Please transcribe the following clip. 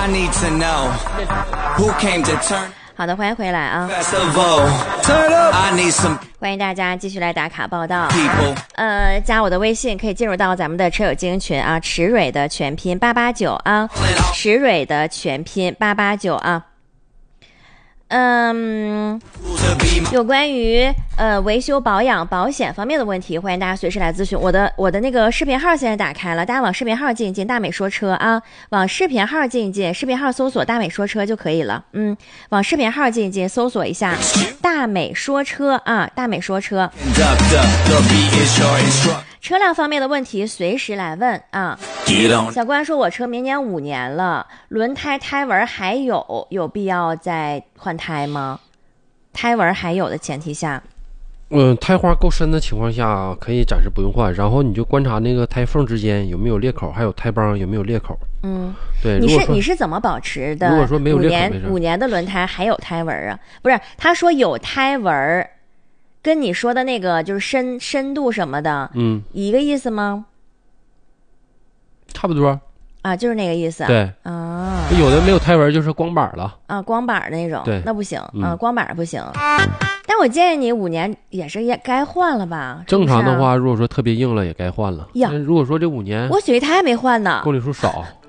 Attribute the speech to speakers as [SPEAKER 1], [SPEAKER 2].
[SPEAKER 1] 好的，欢迎回来啊！欢迎大家继续来打卡报道。加我的微信可以进入到咱们的车友精英群啊，驰蕊的全拼889啊，驰蕊的全拼889啊。有关于维修保养保险方面的问题，欢迎大家随时来咨询。我的那个视频号现在打开了，大家往视频号进一进，大美说车啊，往视频号进一进，视频号搜索大美说车就可以了。往视频号进一进，搜索一下大美说车啊，大美说车。车辆方面的问题随时来问啊。小关说，我车明年5年了，轮胎胎纹还有必要再换胎吗？胎纹还有的前提下，
[SPEAKER 2] 胎花够深的情况下可以暂时不用换，然后你就观察那个胎缝之间有没有裂口，还有胎帮有没有裂口。对。
[SPEAKER 1] 你是怎么保持的？
[SPEAKER 2] 如果说没有裂口
[SPEAKER 1] 5年的轮胎还有胎纹啊？不是，他说有胎纹，跟你说的那个就是深度什么的，一个意思吗？
[SPEAKER 2] 差不多
[SPEAKER 1] 啊，就是那个意思。
[SPEAKER 2] 对啊，有的没有胎纹就是光板了
[SPEAKER 1] 啊，光板那种，
[SPEAKER 2] 对，
[SPEAKER 1] 那不行啊，光板不行。但我建议你5年也该换了吧？
[SPEAKER 2] 正常的话，如果说特别硬了也该换了。
[SPEAKER 1] 呀，
[SPEAKER 2] 如果说这5年，
[SPEAKER 1] 我雪胎还没换呢，
[SPEAKER 2] 公里数少，